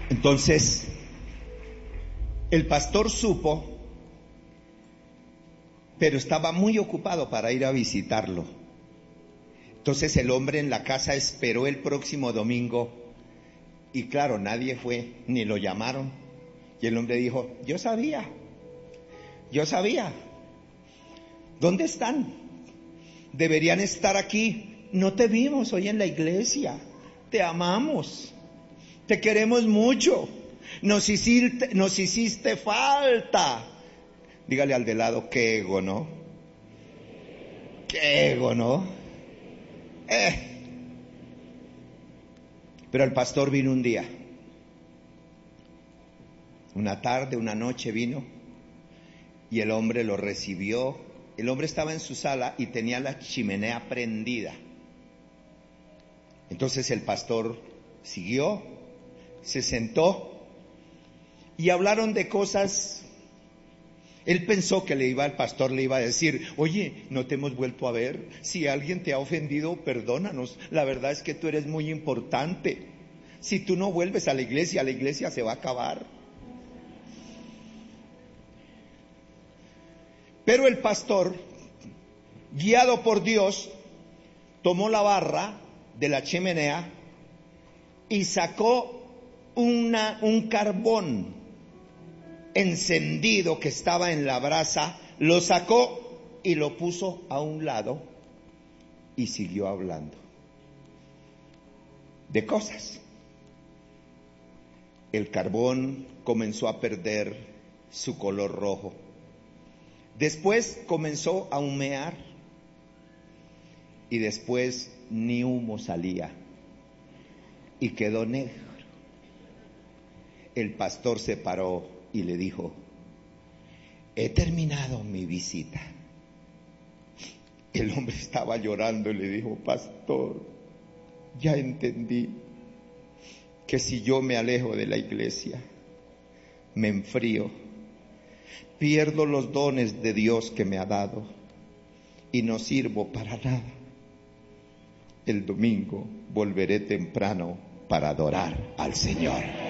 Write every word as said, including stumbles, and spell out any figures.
Entonces, el pastor supo, pero estaba muy ocupado para ir a visitarlo. Entonces el hombre en la casa esperó el próximo domingo y claro, nadie fue, ni lo llamaron. Y el hombre dijo, yo sabía, yo sabía. ¿Dónde están? Deberían estar aquí. No te vimos hoy en la iglesia. Te amamos. Te queremos mucho. Nos hiciste, nos hiciste falta. Dígale al de lado, qué ego, ¿no? Qué ego, ¿no? Eh. Pero el pastor vino un día. Una tarde, una noche vino. Y el hombre lo recibió. El hombre estaba en su sala y tenía la chimenea prendida. Entonces el pastor siguió, se sentó y hablaron de cosas. Él pensó que le iba, el pastor le iba a decir, oye, no te hemos vuelto a ver, si alguien te ha ofendido, perdónanos, la verdad es que tú eres muy importante, si tú no vuelves a la iglesia, la iglesia se va a acabar. Pero el pastor, guiado por Dios, tomó la barra de la chimenea y sacó una, un carbón encendido que estaba en la brasa, lo sacó y lo puso a un lado y siguió hablando de cosas. El carbón comenzó a perder su color rojo. Después comenzó a humear y después ni humo salía y quedó negro. El pastor se paró y le dijo, he terminado mi visita. El hombre estaba llorando y le dijo, pastor, ya entendí que si yo me alejo de la iglesia, me enfrío, pierdo los dones de Dios que me ha dado y no sirvo para nada. El domingo volveré temprano para adorar al Señor.